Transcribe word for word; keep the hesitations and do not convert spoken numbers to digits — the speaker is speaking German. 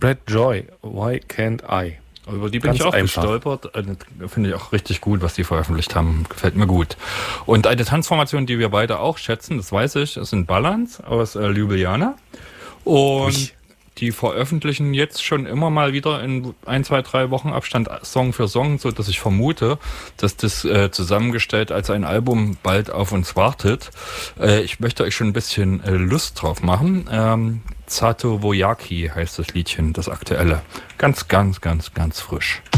Spread Joy, Why Can't I? Über die bin Ganz ich auch einfach. gestolpert. Finde ich auch richtig gut, was die veröffentlicht haben. Gefällt mir gut. Und eine Tanzformation, die wir beide auch schätzen, das weiß ich, ist ein Balance aus äh, Ljubljana. Und Ui. die veröffentlichen jetzt schon immer mal wieder in ein, zwei, drei Wochen Abstand Song für Song, so dass ich vermute, dass das äh, zusammengestellt als ein Album bald auf uns wartet. Äh, ich möchte euch schon ein bisschen äh, Lust drauf machen. Ähm, Zato Vojaki heißt das Liedchen, das aktuelle. Ganz, ganz, ganz, ganz frisch.